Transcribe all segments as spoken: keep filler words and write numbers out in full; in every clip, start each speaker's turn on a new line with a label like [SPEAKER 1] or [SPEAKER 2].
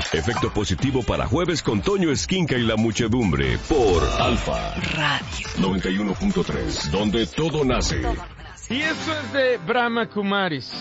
[SPEAKER 1] Efecto positivo para jueves con Toño Esquinca y la muchedumbre por Alfa
[SPEAKER 2] Radio
[SPEAKER 1] noventa y uno punto tres, donde todo nace.
[SPEAKER 3] Y esto es de Brahma Kumaris.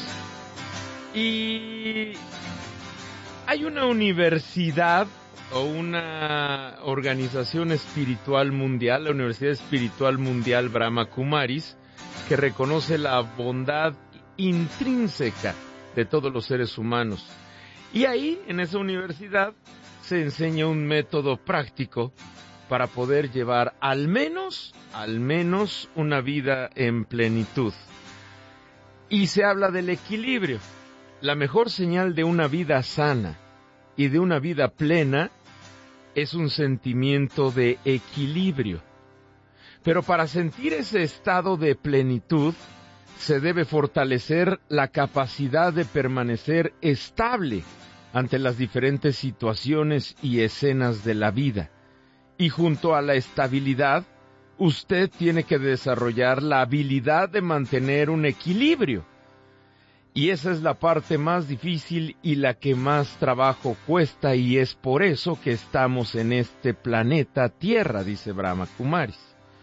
[SPEAKER 3] Y hay una universidad o una organización espiritual mundial, la Universidad Espiritual Mundial Brahma Kumaris, que reconoce la bondad intrínseca de todos los seres humanos. Y ahí, en esa universidad, se enseña un método práctico para poder llevar al menos, al menos una vida en plenitud. Y se habla del equilibrio. La mejor señal de una vida sana y de una vida plena es un sentimiento de equilibrio. Pero para sentir ese estado de plenitud, se debe fortalecer la capacidad de permanecer estable ante las diferentes situaciones y escenas de la vida. Y junto a la estabilidad, usted tiene que desarrollar la habilidad de mantener un equilibrio. Y esa es la parte más difícil y la que más trabajo cuesta, y es por eso que estamos en este planeta Tierra, dice Brahma Kumaris.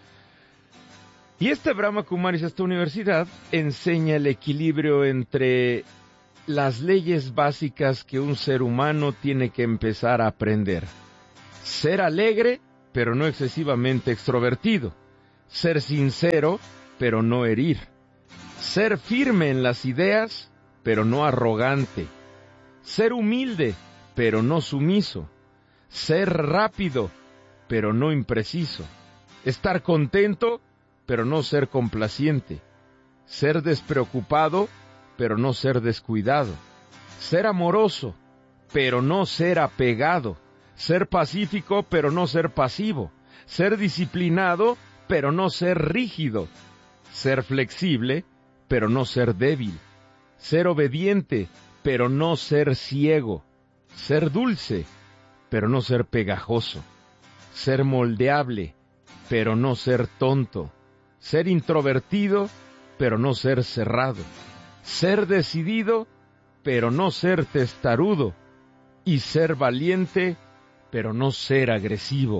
[SPEAKER 3] Y este Brahma Kumaris, esta universidad, enseña el equilibrio entre las leyes básicas que un ser humano tiene que empezar a aprender. Ser alegre, pero no excesivamente extrovertido. Ser sincero, pero no herir. Ser firme en las ideas, pero no arrogante. Ser humilde, pero no sumiso. Ser rápido, pero no impreciso. Estar contento, pero no ser complaciente. Ser despreocupado, pero no ser descuidado. Ser amoroso, pero no ser apegado. Ser pacífico, pero no ser pasivo. Ser disciplinado, pero no ser rígido. Ser flexible, pero no ser débil. Ser obediente, pero no ser ciego. Ser dulce, pero no ser pegajoso. Ser moldeable, pero no ser tonto. Ser introvertido, pero no ser cerrado. Ser decidido, pero no ser testarudo. Y ser valiente, pero no ser agresivo.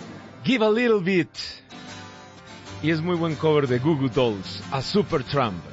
[SPEAKER 3] Give a Little Bit. Y es muy buen cover de Goo Goo Dolls, a Supertramp.